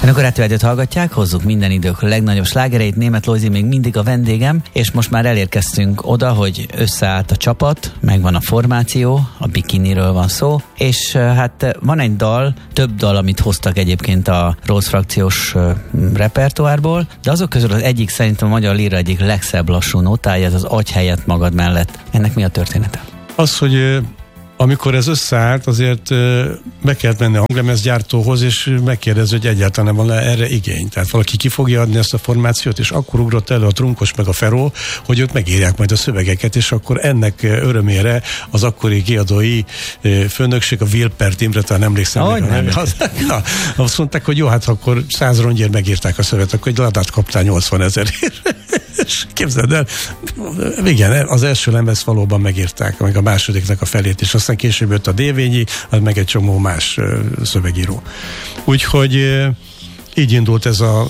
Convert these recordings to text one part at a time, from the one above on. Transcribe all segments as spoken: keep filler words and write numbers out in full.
Önök a Retro hallgatják, hozzuk minden idők legnagyobb slágereit, Németh Lojzi még mindig a vendégem, és most már elérkeztünk oda, hogy összeállt a csapat, megvan a formáció, a Bikiniről van szó, és hát van egy dal, több dal, amit hoztak egyébként a Rose frakciós repertoárból, de azok közül az egyik szerintem a magyar líra egyik legszebb lassú nótája, ez az Adj helyet magad mellett. Ennek mi a története? Az, hogy amikor ez összeállt, azért be kellett menni a hanglemezgyártóhoz, és megkérdezni, hogy egyáltalán van erre igény. Tehát valaki ki fogja adni ezt a formációt, és akkor ugrott elő a Trunkos meg a Feró, hogy ők megírják majd a szövegeket, és akkor ennek örömére az akkori kiadói főnökség, a Wilpert Imre, talán emlékszem. Oh, nem. Az, ja, azt mondták, hogy jó, hát akkor száz rongyért megírták a szöveget, akkor egy ladát kaptál nyolcvan ezerért. És képzeld el, igen, az első lemez valóban megírták, meg a másodiknak a felét, és aztán később jött a Dévényi, az meg egy csomó más szövegíró. Úgyhogy így indult ez a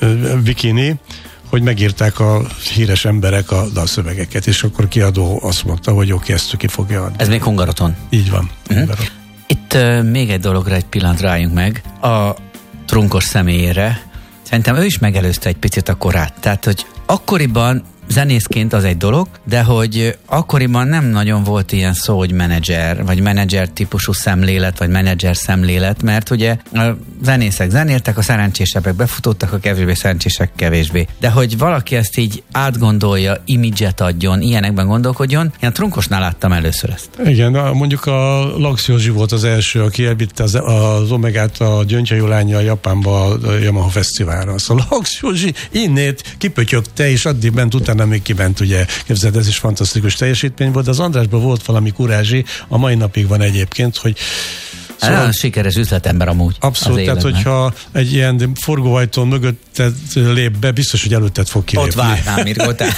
Bikini, hogy megírták a híres emberek a dalszövegeket, és akkor kiadó azt mondta, hogy oké, ezt ki fogja adni. Ez még Hungaroton. Így van. Mm. Itt uh, még egy dologra egy pillanat rájunk meg. A Trunkos személyére szerintem ő is megelőzte egy picit a korát. Tehát, hogy akkoriban zenészként az egy dolog, de hogy akkoriban nem nagyon volt ilyen szó, hogy menedzser, vagy menedzser típusú szemlélet, vagy menedzser szemlélet, mert ugye a zenészek zenéltek, a szerencsésebbek befutottak, a kevésbé szerencsések kevésbé. De hogy valaki ezt így átgondolja, imidzset adjon, ilyenekben gondolkodjon, én a Trunkosnál láttam először ezt. Igen, mondjuk a Lax Józsi volt az első, aki elvitte az, az Omegát a Gyöngyhajú Lánnyal Japánba a Yamaha Fesztiválra. Szóval Lax Józsi innét kipötyögte, és addig ment utána még kiment, ugye, képzeld, ez is fantasztikus teljesítmény volt, de az Andrásban volt valami kurázsi, a mai napig van egyébként, hogy szóval, nagyon sikeres üzletember amúgy. Abszolút, tehát hogyha egy ilyen forgóajtón mögötted lép be, biztos, hogy előtted fog kilépni. Ott várnám, Mirgótál.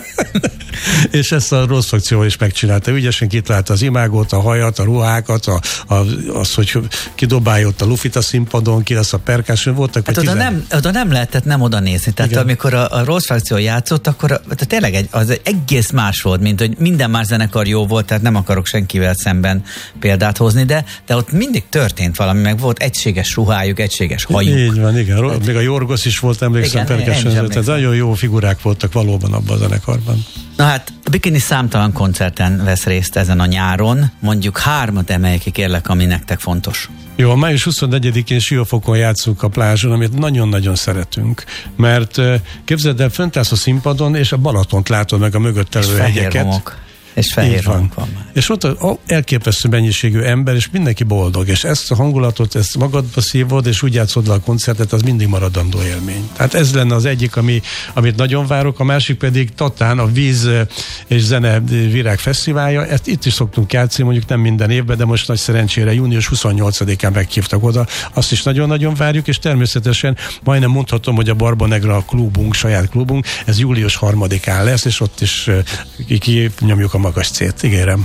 És ezt a Rose frakció is megcsinálta. Ügyesen kitalálta az imágót, a hajat, a ruhákat, a, a, az, hogy kidobálja ott a lufit a színpadon, ki lesz a perkásson, voltak. Hát oda, tizen... nem, oda nem lehetett nem oda nézni. Tehát igen. Amikor a, a Rose frakció játszott, akkor a, tehát tényleg egy, az egy egész más volt, mint hogy minden más zenekar jó volt, tehát nem akarok senkivel szemben példát hozni, de, de ott mindig történt valami, meg volt egységes ruhájuk, egységes hajuk. Így van, igen. Hát, még a Jorgos is volt, emlékszem, perkásson. Tehát nagyon jó figurák voltak valóban abban a zenekarban. Na hát, a Bikini számtalan koncerten vesz részt ezen a nyáron. Mondjuk hármat emelj ki, kérlek, ami nektek fontos. Jó, a május huszonnegyedikén Siófokon játszunk a plázson, amit nagyon-nagyon szeretünk. Mert képzeld el, fönt állsz a színpadon, és a Balatont látod meg a mögött elő hegyeket. És fehér van. van és ott elképesztő mennyiségű ember, és mindenki boldog, és ezt a hangulatot, ezt magadba szívod, és úgy játszod le a koncertet, az mindig maradandó élmény. Tehát ez lenne az egyik, ami, amit nagyon várok, a másik pedig Tatán a Víz és Zene Virág Fesztiválja, ezt itt is szoktunk játszani, mondjuk nem minden évben, de most nagy szerencsére június huszonnyolcadikán meghívtak oda, azt is nagyon-nagyon várjuk, és természetesen majdnem mondhatom, hogy a Barba Negra klubunk, saját klubunk, ez július harmadikán lesz, és ott is kinyomjuk a magas célt, ígérem.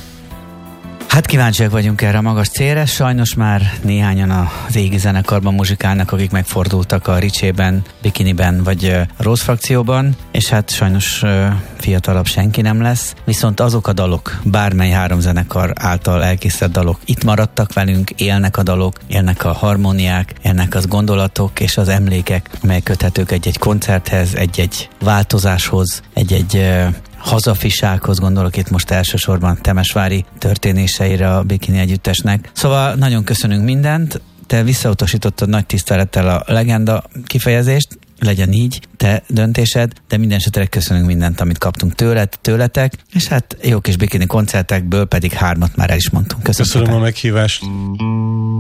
Hát kíváncsiak vagyunk erre a magas célra, sajnos már néhányan az égi zenekarban muzsikálnak, akik megfordultak a Ricsében, Bikiniben vagy a Rose frakcióban, és hát sajnos fiatalabb senki nem lesz, viszont azok a dalok, bármely három zenekar által elkészített dalok itt maradtak velünk, élnek a dalok, élnek a harmóniák, élnek az gondolatok és az emlékek, amelyek köthetők egy-egy koncerthez, egy-egy változáshoz, egy-egy hazafisághoz, gondolok itt most elsősorban Temesvári történéseire a Bikini együttesnek. Szóval nagyon köszönünk mindent, te visszautasítottad nagy tisztelettel a legenda kifejezést, legyen így, te döntésed, de minden esetre köszönünk mindent, amit kaptunk tőled, tőletek, és hát jó kis Bikini koncertekből pedig hármat már el is mondtunk. Köszönöm, Köszönöm a meghívást.